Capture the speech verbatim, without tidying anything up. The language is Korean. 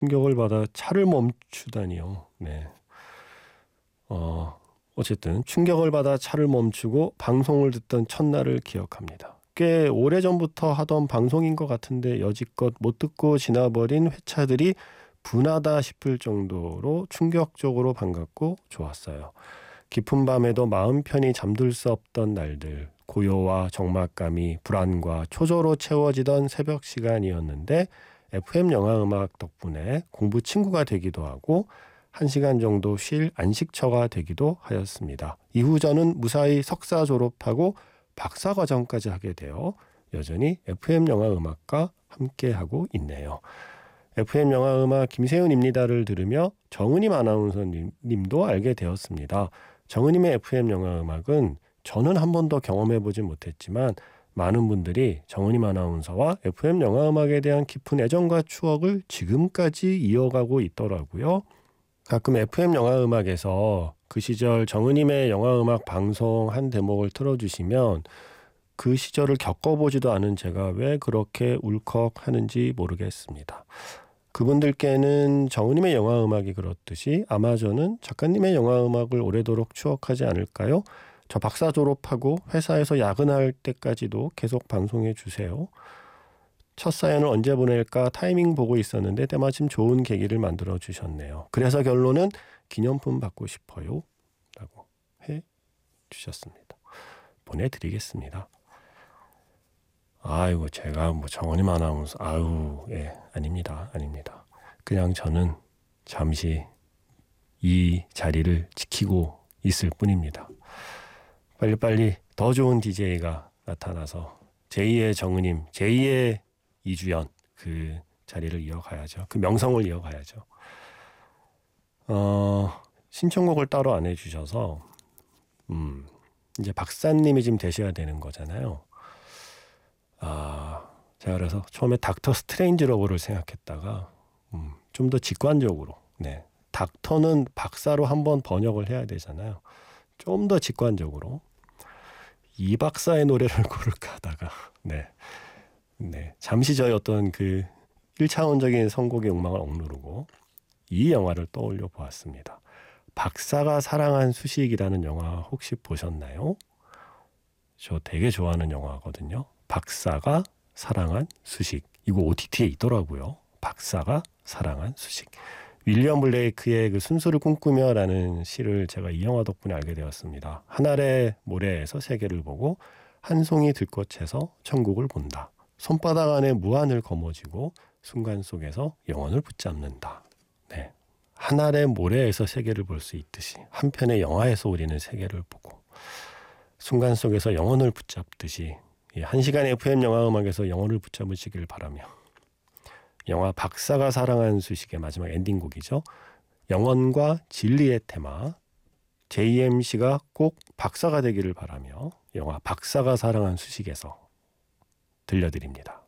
충격을 받아 차를 멈추다니요. 네. 어, 어쨌든 충격을 받아 차를 멈추고 방송을 듣던 첫날을 기억합니다. 꽤 오래전부터 하던 방송인 것 같은데 여지껏 못 듣고 지나버린 회차들이 분하다 싶을 정도로 충격적으로 반갑고 좋았어요. 깊은 밤에도 마음 편히 잠들 수 없던 날들, 고요와 적막감이 불안과 초조로 채워지던 새벽 시간이었는데 에프엠 영화음악 덕분에 공부 친구가 되기도 하고 한 시간 정도 쉴 안식처가 되기도 하였습니다. 이후 저는 무사히 석사 졸업하고 박사 과정까지 하게 되어 여전히 에프엠 영화음악과 함께하고 있네요. 에프엠 영화음악 김세윤입니다를 들으며 정은임 아나운서님도 알게 되었습니다. 정은임의 에프엠 영화음악은 저는 한 번도 경험해보지 못했지만 많은 분들이 정은임 아나운서와 에프엠 영화음악에 대한 깊은 애정과 추억을 지금까지 이어가고 있더라고요. 가끔 에프엠 영화음악에서 그 시절 정은임의 영화음악 방송 한 대목을 틀어주시면 그 시절을 겪어보지도 않은 제가 왜 그렇게 울컥하는지 모르겠습니다. 그분들께는 정은임의 영화음악이 그렇듯이 아마 저는 작가님의 영화음악을 오래도록 추억하지 않을까요? 저 박사 졸업하고 회사에서 야근할 때까지도 계속 방송해 주세요. 첫 사연을 언제 보낼까 타이밍 보고 있었는데 때마침 좋은 계기를 만들어 주셨네요. 그래서 결론은 기념품 받고 싶어요 라고 해 주셨습니다. 보내드리겠습니다. 아이고 제가 뭐 정은임 아나운서 아유 예 아닙니다 아닙니다. 그냥 저는 잠시 이 자리를 지키고 있을 뿐입니다. 빨리빨리 더 좋은 디제이가 나타나서 제이의 정은임, 제이의 이주연 그 자리를 이어가야죠. 그 명성을 이어가야죠. 어, 신청곡을 따로 안 해주셔서 음, 이제 박사님이 지금 되셔야 되는 거잖아요. 아, 제가 그래서 처음에 닥터 스트레인지러브를 생각했다가 음, 좀 더 직관적으로 네, 닥터는 박사로 한번 번역을 해야 되잖아요. 좀 더 직관적으로 이 박사의 노래를 고를까 하다가 네, 네 잠시 저의 어떤 그 일 차원적인 선곡의 욕망을 억누르고 이 영화를 떠올려 보았습니다. 박사가 사랑한 수식이라는 영화 혹시 보셨나요? 저 되게 좋아하는 영화거든요. 박사가 사랑한 수식. 이거 오티티에 있더라고요. 박사가 사랑한 수식. 윌리엄 블레이크의 그 순수를 꿈꾸며라는 시를 제가 이 영화 덕분에 알게 되었습니다. 하늘의 모래에서 세계를 보고 한 송이 들꽃에서 천국을 본다. 손바닥 안에 무한을 거머쥐고 순간 속에서 영혼을 붙잡는다. 네, 하늘의 모래에서 세계를 볼 수 있듯이 한편의 영화에서 우리는 세계를 보고 순간 속에서 영혼을 붙잡듯이 한 시간의 에프엠 영화음악에서 영혼을 붙잡으시길 바라며 영화 박사가 사랑한 수식의 마지막 엔딩곡이죠. 영혼과 진리의 테마 제이엠씨가 꼭 박사가 되기를 바라며 영화 박사가 사랑한 수식에서 들려드립니다.